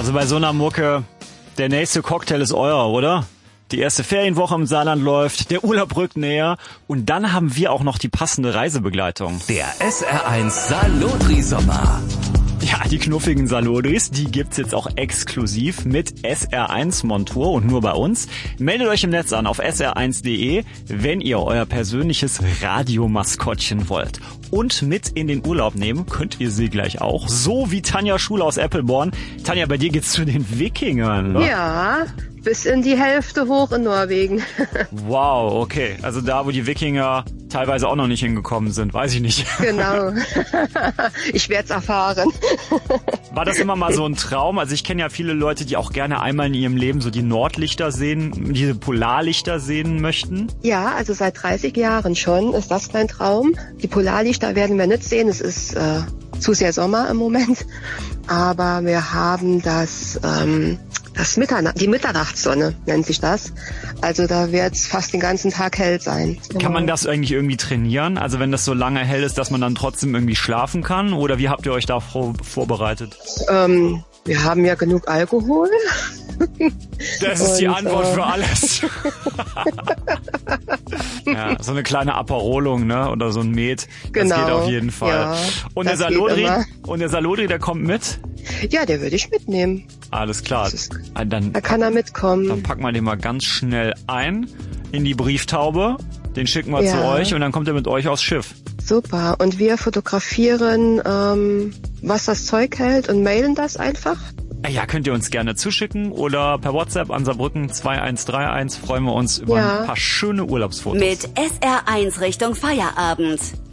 Also bei so einer Mucke, der nächste Cocktail ist euer, oder? Die erste Ferienwoche im Saarland läuft, der Urlaub rückt näher und dann haben wir auch noch die passende Reisebegleitung. Der SR1 Salotri-Sommer. Ja, die knuffigen Salodris, die gibt's jetzt auch exklusiv mit SR1-Montur und nur bei uns. Meldet euch im Netz an auf sr1.de, wenn ihr euer persönliches Radiomaskottchen wollt. Und mit in den Urlaub nehmen könnt ihr sie gleich auch, so wie Tanja Schule aus Eppelborn. Tanja, bei dir geht's zu den Wikingern, ne? Ja, bis in die Hälfte hoch in Norwegen. Wow, okay. Also da, wo die Wikinger teilweise auch noch nicht hingekommen sind, weiß ich nicht. Genau. Ich werde es erfahren. War das immer mal so ein Traum? Also ich kenne ja viele Leute, die auch gerne einmal in ihrem Leben so die Nordlichter sehen, diese Polarlichter sehen möchten. Ja, also seit 30 Jahren schon ist das mein Traum. Die Polarlichter werden wir nicht sehen. Es ist zu sehr Sommer im Moment. Aber wir haben die Mitternachtssonne nennt sich das. Also da wird es fast den ganzen Tag hell sein. Kann man das eigentlich irgendwie trainieren? Also wenn das so lange hell ist, dass man dann trotzdem irgendwie schlafen kann? Oder wie habt ihr euch da vorbereitet? Wir haben ja genug Alkohol. Das ist die Antwort für alles. Ja, so eine kleine Aperolung, ne? Oder so ein Met. Genau, das geht auf jeden Fall. Ja, und der Salodri, der kommt mit? Ja, der würde ich mitnehmen. Alles klar. Da kann er mitkommen. Dann packen wir den mal ganz schnell ein in die Brieftaube. Den schicken wir zu euch und dann kommt er mit euch aufs Schiff. Super. Und wir fotografieren, was das Zeug hält und mailen das einfach. Ja, könnt ihr uns gerne zuschicken oder per WhatsApp an Saarbrücken 2131 freuen wir uns über ein paar schöne Urlaubsfotos. Mit SR1 Richtung Feierabend.